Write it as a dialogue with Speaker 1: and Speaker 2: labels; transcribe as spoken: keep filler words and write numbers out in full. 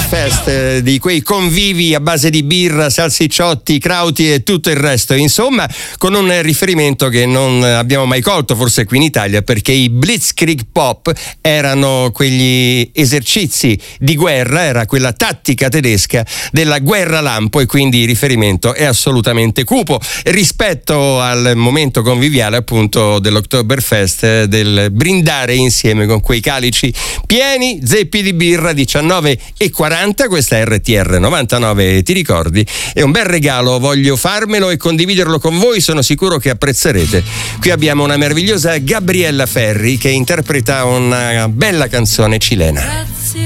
Speaker 1: Oktoberfest, eh, di quei convivi a base di birra, salsicciotti, krauti e tutto il resto, insomma, con un riferimento che non abbiamo mai colto forse qui in Italia, perché i Blitzkrieg Pop erano quegli esercizi di guerra, era quella tattica tedesca della guerra lampo, e quindi il riferimento è assolutamente cupo rispetto al momento conviviale appunto dell'Oktoberfest, del brindare insieme con quei calici pieni, zeppi di birra. Diciannove e quaranta, questa è R T R novantanove, ti ricordi? È un bel regalo, voglio farmelo e condividerlo con voi, sono sicuro che apprezzerete. Qui abbiamo una meravigliosa Gabriella Ferri che interpreta una bella canzone cilena.